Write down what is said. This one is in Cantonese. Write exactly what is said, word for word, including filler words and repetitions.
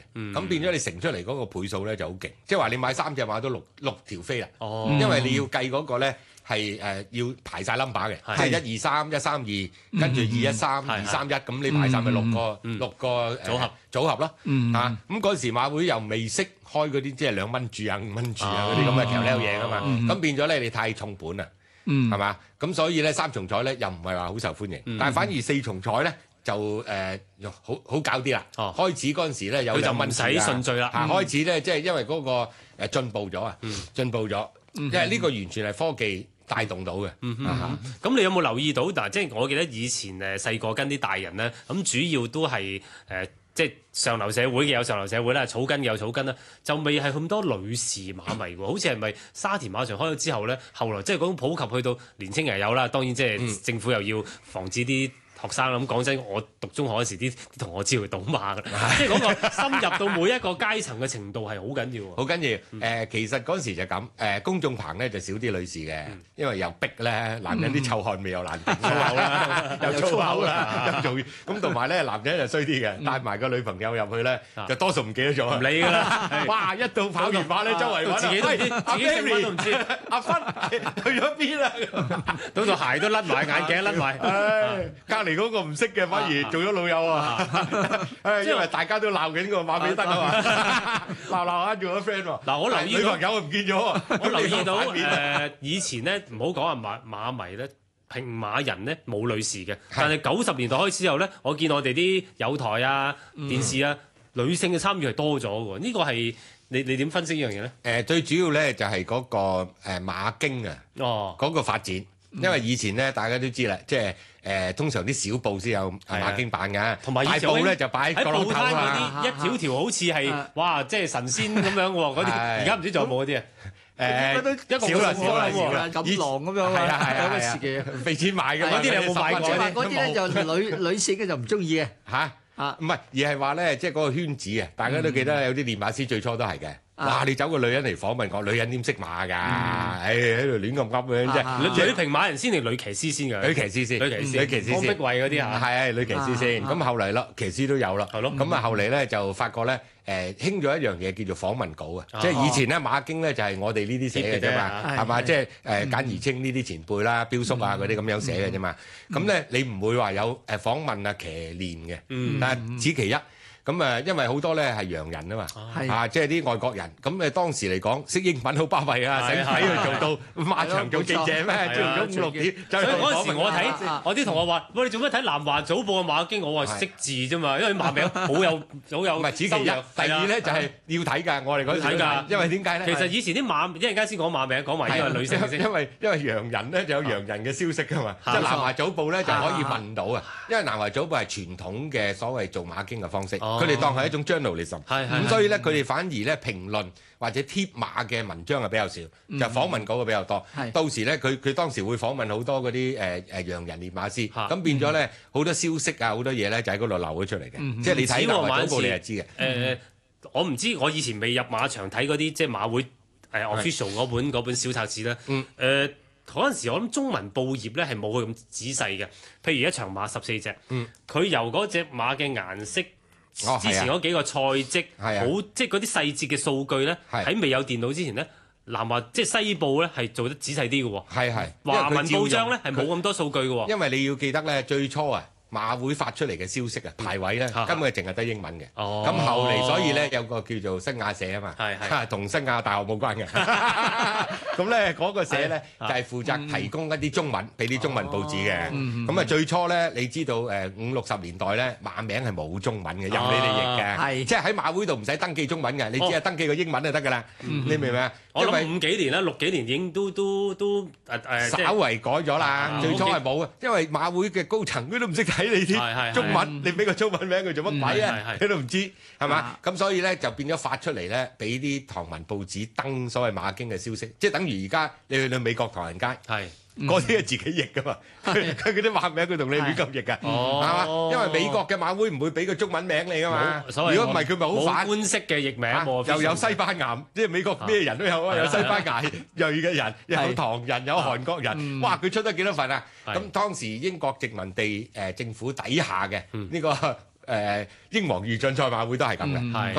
咁變咗你乘出嚟嗰個倍數咧就好勁，即係話你買三隻馬都六六條飛啦， 哦， 因為你要計嗰個咧。係誒要排晒 number 嘅，即係一二三一三二，跟住二一三二三一，咁你排晒咪六個六個組合組合咯嚇。咁嗰時馬會又未識開嗰啲即係兩蚊注啊五蚊注啊嗰啲咁嘅橋僆嘢噶嘛，咁變咗咧你太重本啦，係嘛？咁所以咧三重彩咧又唔係話好受歡迎，但係反而四重彩咧就誒好好搞啲啦。開始嗰陣時咧有兩蚊使順序啦， 嚇開始咧即係因為嗰個誒進步咗啊，進步咗，因為呢個完全係科技。帶動到嘅，咁、 嗯嗯、你有冇留意到？嗱，即係我記得以前誒細個跟啲大人咧，咁主要都係誒、呃，即係上流社會嘅有上流社會啦，草根嘅有草根啦，就未係咁多女士馬迷喎。好似係咪沙田馬場開咗之後咧，後來即係嗰種普及去到年青人有啦，當然即係政府又要防止啲學生啦。咁講真，我讀中學嗰時啲同學知道賭馬㗎，即係嗰個深入到每一個階層嘅程度係好緊要喎。 好緊要誒、嗯呃，其實嗰時就咁誒、呃，公眾棚咧就少啲女士嘅，嗯、因為又逼咧，男人啲臭汗味又難頂，粗口啦，又粗口啦，又做咁同埋咧，男人就衰啲嘅，帶埋個女朋友入去咧，就多數唔記得咗，唔理㗎啦。 哇！一到跑完馬咧，周圍自己都唔知，自己姓乜都唔知， 阿芬去咗邊啊？ 到到鞋都甩埋，眼鏡甩埋， 隔離嗰個唔識嘅，反而做咗老友啊！因為大家都鬧緊個馬比德啊嘛，鬧鬧下做咗 friend 喎。嗱， 我留意女朋友唔見咗， 我留意到誒以前咧，唔好講啊馬馬迷咧，平馬人咧冇女士嘅，但係九十年代開始之後咧，我見我哋啲友台啊、電視啊，女性嘅參與係多咗嘅。呢個係你你點分析呢樣嘢咧？ 誒，最主要咧就係嗰個誒馬經啊，哦，嗰個發展。因為以前咧，大家都知啦，即係誒通常啲小報先有馬經版嘅， 同埋大報咧就擺喺角落頭啊，一條條好似係哇，即係神仙咁樣喎，嗰啲而家唔知仲有冇嗰啲啊？ 誒少啦少啦少啦， 錦囊咁樣係啊係啊係啊， 俾錢買嘅， 嗰啲你有冇買過？ 嗰啲咧就女女性嘅就唔中意嘅嚇啊，唔係而係話咧，即係嗰個圈子啊，大家都記得有啲練馬師最初都係嘅。哇！你找個女人嚟訪問我，女人點識馬㗎？誒喺度亂咁噏嘅啫。 女平馬人先定女騎師先㗎？ 女騎師先， 女騎師， 女騎師先。 江碧惠嗰啲嚇， 係係女騎師先。咁後嚟咯，騎師都有啦。 係咯。 咁啊後嚟咧就發覺咧誒興咗一樣嘢叫做訪問稿啊。即係以前咧馬經咧就係我哋呢啲寫嘅啫嘛，係嘛？即係誒簡而清呢啲前輩啦、標叔啊嗰啲咁樣寫嘅啫嘛。咁咧你唔會話有誒訪問啊騎練嘅，但係此其一。咁誒，因為好多咧係洋人啊嘛，啊，即係啲外國人。咁誒當時嚟講，識英文好巴閉啊，使唔使去做到馬場做記者咩？做咗五六點。 所以嗰陣時我睇，我啲同學話：喂，你做咩睇南華早報嘅馬經？我話識字啫嘛，因為馬名好有好有。 唔係此其一，第二咧就係要睇㗎。我哋嗰陣睇㗎，因為點解咧？ 其實以前啲馬一陣間先講馬名，講埋呢個女性先。 因為因為洋人咧就有洋人嘅消息㗎嘛，即係南華早報咧就可以問到啊。因為南華早報係傳統嘅所謂做馬經嘅方式，佢哋當係一種journalism，咁所以咧佢哋反而咧評論或者貼馬嘅文章係比較少，就訪問稿嘅比較多。到時咧佢佢當時會訪問好多嗰啲誒誒洋人練馬師，咁變咗咧好多消息啊好多嘢咧就喺嗰度流咗出嚟嘅，即係你睇南華早報你就知嘅。 誒，我唔知我以前未入馬場睇嗰啲即係馬會誒 official 嗰本嗰本小冊子咧，誒。嗰陣時，我諗中文報業咧係冇佢咁仔細嘅。譬如一場馬十四隻，佢、嗯、由嗰隻馬嘅顏色，哦、之前嗰幾個賽績，好、啊、即係嗰啲細節嘅數據咧，喺、啊、未有電腦之前咧，南華即係西報咧係做得仔細啲嘅喎。 係係， 華文報章咧係冇咁多數據嘅喎。 因為你要記得咧，最初啊。馬會發出嚟嘅消息啊，排位咧根本係淨係得英文嘅。咁後嚟所以咧有個叫做新亞社啊嘛，同新亞大學冇關嘅。咁咧嗰個社咧就係負責提供一啲中文俾啲中文報紙嘅。咁啊最初咧你知道誒五六十年代咧馬名係冇中文嘅，任你哋譯嘅，即係喺馬會度唔使登記中文嘅，你只係登記個英文就得㗎啦。你明唔明啊？ 我諗五幾年啦，六幾年已經都都都誒誒， 稍為改咗啦。最初係冇嘅，因為馬會嘅高層佢都唔識睇你啲中文，你俾個中文名佢做乜鬼啊？佢都唔知係嘛？咁所以咧就變咗發出嚟咧，俾啲唐文報紙登所謂馬經嘅消息，即係等於而家你去到美國唐人街，嗰啲係自己譯噶嘛。佢佢嗰啲馬名佢同你亂咁譯㗎，係嘛？因為美國嘅馬會唔會俾個中文名你㗎嘛？如果唔係佢咪好反官式嘅譯名， 又有西班牙，即係美國咩人都有啊，有西班牙裔嘅人，有唐人，有韓國人，哇！佢出得幾多份啊？咁當時英國殖民地誒政府底下嘅呢個誒英皇御進賽馬會都係咁嘅，咁